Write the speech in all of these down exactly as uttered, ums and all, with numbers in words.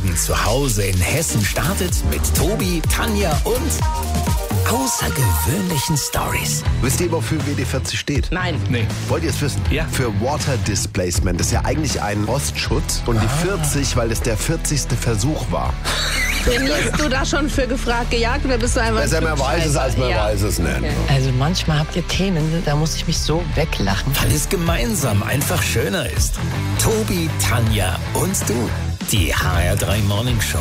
Morgen zu Hause in Hessen startet mit Tobi, Tanja und außergewöhnlichen Stories. Wisst ihr, wofür W D vierzig steht? Nein. Nee. Wollt ihr es wissen? Ja. Für Water Displacement. Das ist ja eigentlich ein Rostschutz. Und die vierzig, weil es der vierzigste Versuch war. Trainierst du da schon für gefragt, gejagt oder bist du einfach... Besser man weiß es, als man ja. weiß es nicht. Okay. Also manchmal habt ihr Themen, da muss ich mich so weglachen. Weil es gemeinsam einfach schöner ist. Tobi, Tanja und du. Die H R drei Morning Show.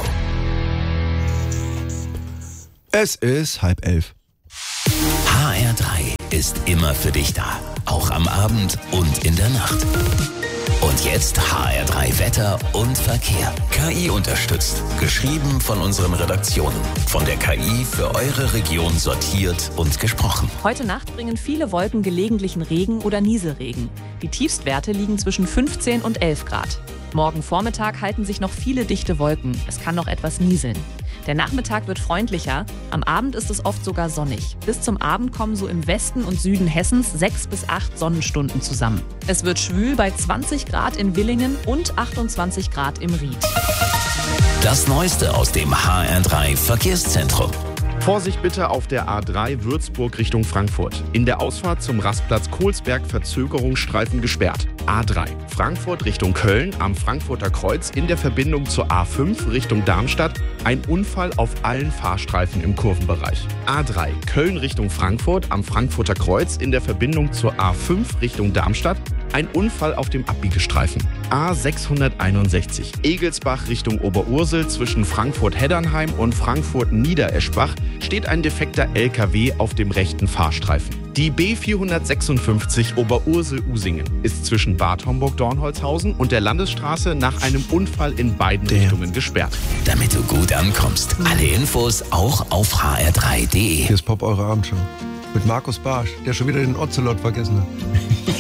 Es ist halb elf. H R drei ist immer für dich da. Auch am Abend und in der Nacht. Und jetzt H R drei Wetter und Verkehr. K I unterstützt. Geschrieben von unseren Redaktionen. Von der K I für eure Region sortiert und gesprochen. Heute Nacht bringen viele Wolken gelegentlichen Regen oder Nieselregen. Die Tiefstwerte liegen zwischen fünfzehn und elf Grad. Morgen Vormittag halten sich noch viele dichte Wolken. Es kann noch etwas nieseln. Der Nachmittag wird freundlicher. Am Abend ist es oft sogar sonnig. Bis zum Abend kommen so im Westen und Süden Hessens sechs bis acht Sonnenstunden zusammen. Es wird schwül bei zwanzig Grad in Villingen und achtundzwanzig Grad im Ried. Das Neueste aus dem H R drei Verkehrszentrum. Vorsicht bitte auf der A drei Würzburg Richtung Frankfurt. In der Ausfahrt zum Rastplatz Kohlsberg Verzögerungsstreifen gesperrt. A drei Frankfurt Richtung Köln am Frankfurter Kreuz in der Verbindung zur A fünf Richtung Darmstadt. Ein Unfall auf allen Fahrstreifen im Kurvenbereich. A drei Köln Richtung Frankfurt am Frankfurter Kreuz in der Verbindung zur A fünf Richtung Darmstadt. Ein Unfall auf dem Abbiegestreifen. A sechshunderteinundsechzig Egelsbach Richtung Oberursel zwischen Frankfurt-Heddernheim und Frankfurt-Niedereschbach steht ein defekter L K W auf dem rechten Fahrstreifen. Die B vierhundertsechsundfünfzig Oberursel-Usingen ist zwischen Bad Homburg-Dornholzhausen und der Landesstraße nach einem Unfall in beiden Damn. Richtungen gesperrt. Damit du gut ankommst. Alle Infos auch auf h r drei punkt d e. Hier ist Pop, eure Abendshow. Mit Markus Barsch, der schon wieder den Ocelot vergessen hat.